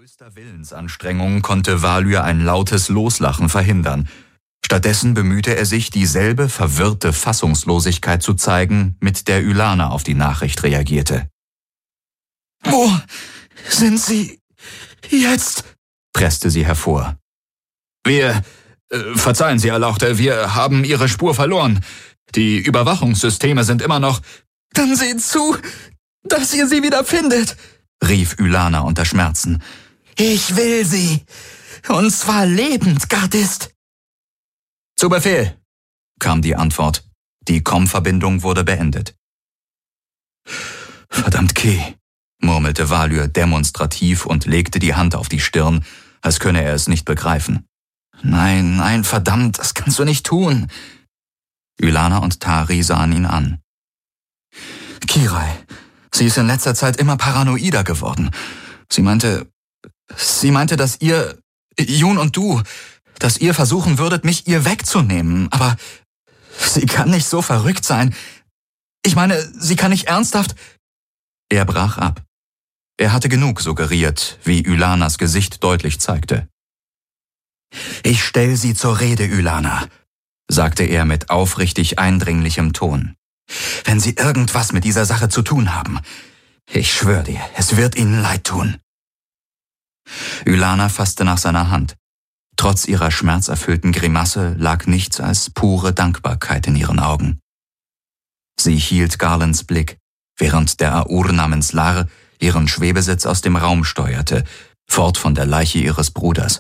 größter Willensanstrengung konnte Valyr ein lautes Loslachen verhindern. Stattdessen bemühte er sich, dieselbe verwirrte Fassungslosigkeit zu zeigen, mit der Ylana auf die Nachricht reagierte. »Wo sind Sie jetzt?« presste sie hervor. Verzeihen Sie, Erlauchte, wir haben Ihre Spur verloren. Die Überwachungssysteme sind immer noch... »Dann seht zu, dass ihr sie wieder findet«, rief Ylana unter Schmerzen. »Ich will sie, und zwar lebend, Gardist.« »Zu Befehl«, kam die Antwort. Die Com-Verbindung wurde beendet. »Verdammt, Key«, murmelte Valyr demonstrativ und legte die Hand auf die Stirn, als könne er es nicht begreifen. »Nein, verdammt, das kannst du nicht tun.« Ylana und Tari sahen ihn an. »Kirai, sie ist in letzter Zeit immer paranoider geworden. Sie meinte, dass ihr, Jun und du, dass ihr versuchen würdet, mich ihr wegzunehmen. Aber sie kann nicht so verrückt sein. Ich meine, sie kann nicht ernsthaft...« Er brach ab. Er hatte genug suggeriert, wie Ylanas Gesicht deutlich zeigte. »Ich stell sie zur Rede, Ylana«, sagte er mit aufrichtig eindringlichem Ton. »Wenn Sie irgendwas mit dieser Sache zu tun haben, ich schwöre dir, es wird Ihnen leid tun.« Ylana fasste nach seiner Hand. Trotz ihrer schmerzerfüllten Grimasse lag nichts als pure Dankbarkeit in ihren Augen. Sie hielt Garlands Blick, während der Aur namens Lar ihren Schwebesitz aus dem Raum steuerte, fort von der Leiche ihres Bruders.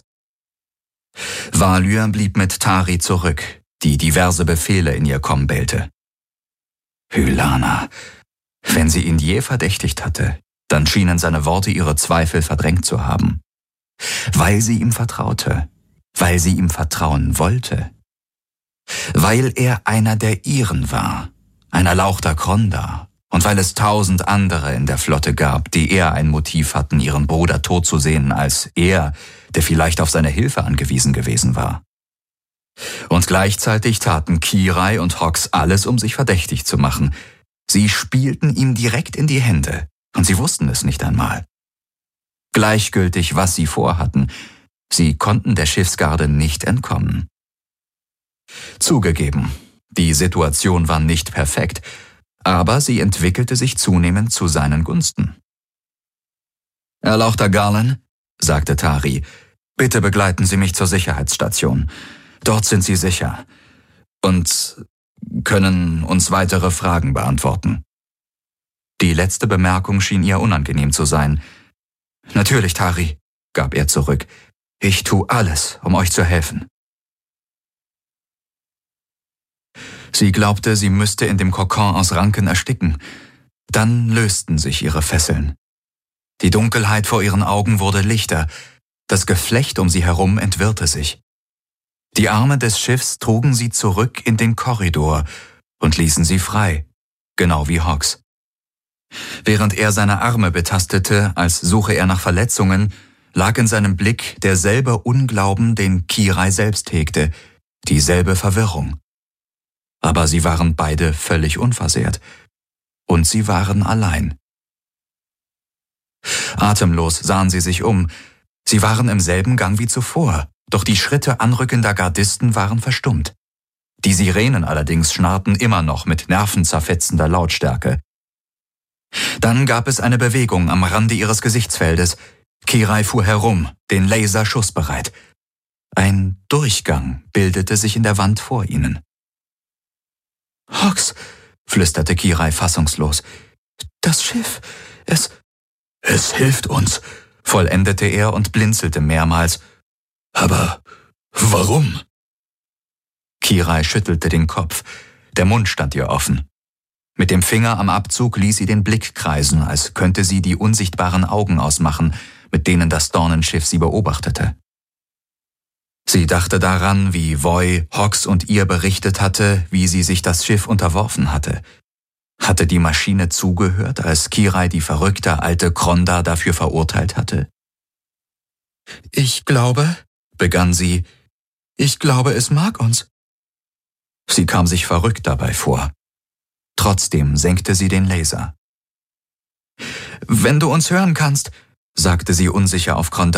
Valyr blieb mit Tari zurück, die diverse Befehle in ihr Com bellte. »Ylana«, wenn sie ihn je verdächtigt hatte, dann schienen seine Worte ihre Zweifel verdrängt zu haben. Weil sie ihm vertraute, weil sie ihm vertrauen wollte. Weil er einer der ihren war, ein erlauchter Kronda, und weil es 1000 andere in der Flotte gab, die eher ein Motiv hatten, ihren Bruder tot zu sehen, als er, der vielleicht auf seine Hilfe angewiesen gewesen war. Und gleichzeitig taten Kirai und Hox alles, um sich verdächtig zu machen. Sie spielten ihm direkt in die Hände, und sie wussten es nicht einmal. Gleichgültig, was sie vorhatten, sie konnten der Schiffsgarde nicht entkommen. Zugegeben, die Situation war nicht perfekt, aber sie entwickelte sich zunehmend zu seinen Gunsten. »Erlauchter Garland«, sagte Tari, »bitte begleiten Sie mich zur Sicherheitsstation. Dort sind Sie sicher und können uns weitere Fragen beantworten.« Die letzte Bemerkung schien ihr unangenehm zu sein. »Natürlich, Tari«, gab er zurück. »Ich tue alles, um euch zu helfen.« Sie glaubte, sie müsste in dem Kokon aus Ranken ersticken. Dann lösten sich ihre Fesseln. Die Dunkelheit vor ihren Augen wurde lichter. Das Geflecht um sie herum entwirrte sich. Die Arme des Schiffs trugen sie zurück in den Korridor und ließen sie frei, genau wie Hox. Während er seine Arme betastete, als suche er nach Verletzungen, lag in seinem Blick derselbe Unglauben, den Kirai selbst hegte, dieselbe Verwirrung. Aber sie waren beide völlig unversehrt. Und sie waren allein. Atemlos sahen sie sich um. Sie waren im selben Gang wie zuvor, doch die Schritte anrückender Gardisten waren verstummt. Die Sirenen allerdings schnarrten immer noch mit nervenzerfetzender Lautstärke. Dann gab es eine Bewegung am Rande ihres Gesichtsfeldes. Kirai fuhr herum, den Laser schussbereit. Ein Durchgang bildete sich in der Wand vor ihnen. »Hox«, flüsterte Kirai fassungslos, »das Schiff, es hilft uns«, vollendete er und blinzelte mehrmals. »Aber warum?« Kirai schüttelte den Kopf. Der Mund stand ihr offen. Mit dem Finger am Abzug ließ sie den Blick kreisen, als könnte sie die unsichtbaren Augen ausmachen, mit denen das Dornenschiff sie beobachtete. Sie dachte daran, wie Voy Hox und ihr berichtet hatte, wie sie sich das Schiff unterworfen hatte. Hatte die Maschine zugehört, als Kirai die verrückte alte Kronda dafür verurteilt hatte? »Ich glaube«, begann sie, »ich glaube, es mag uns.« Sie kam sich verrückt dabei vor. Trotzdem senkte sie den Laser. »Wenn du uns hören kannst«, sagte sie unsicher auf Kronda,